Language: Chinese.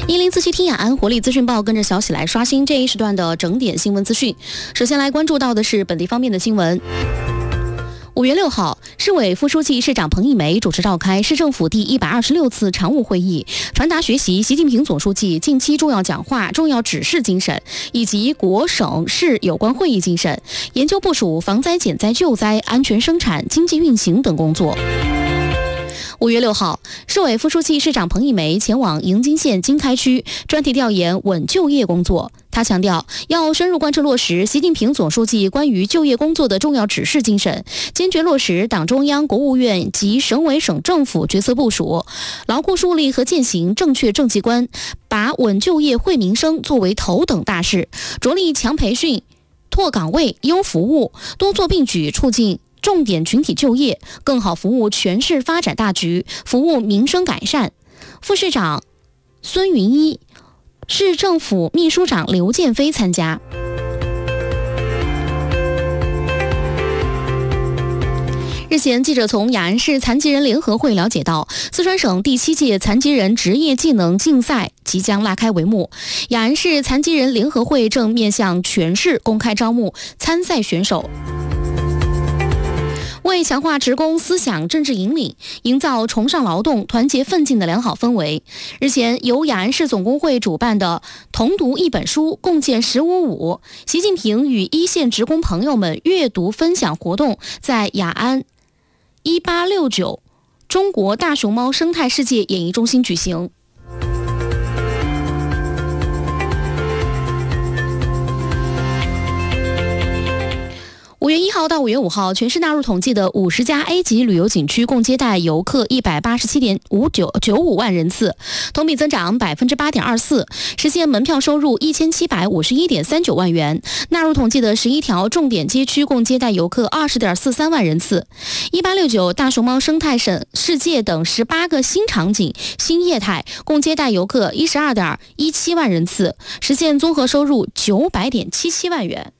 104.7听雅安活力资讯报，跟着小喜来刷新这一时段的整点新闻资讯。首先来关注到的是本地方面的新闻。5月6号，市委副书记、市长彭一梅主持召开市政府第126次常务会议，传达学习习近平总书记近期重要讲话、重要指示精神，以及国省市有关会议精神，研究部署防灾减灾救灾、安全生产、经济运行等工作。5月6号，市委副书记、市长彭一梅前往营津县经开区专题调研稳就业工作。他强调，要深入贯彻落实习近平总书记关于就业工作的重要指示精神，坚决落实党中央、国务院及省委省政府决策部署，牢固树立和践行正确政绩观，把稳就业、惠民生作为头等大事，着力强培训、拓岗位、优服务，多做并举，促进重点群体就业，更好服务全市发展大局，服务民生改善。副市长孙云一、市政府秘书长刘建飞参加。日前，记者从雅安市残疾人联合会了解到，四川省第7届残疾人职业技能竞赛即将拉开帷幕。雅安市残疾人联合会正面向全市公开招募参赛选手。为强化职工思想政治引领，营造崇尚劳动、团结奋进的良好氛围，日前，由雅安市总工会主办的同读一本书，共建15.5习近平与一线职工朋友们阅读分享活动在雅安1869中国大熊猫生态世界演艺中心举行。5月1号到5月5号，全市纳入统计的50家 A 级旅游景区共接待游客187.95万人次，同比增长8.24%，实现门票收入1751.39万元。纳入统计的11条重点街区共接待游客20.43万人次。1869大熊猫生态世界等18个新场景、新业态共接待游客12.17万人次，实现综合收入900.77万元。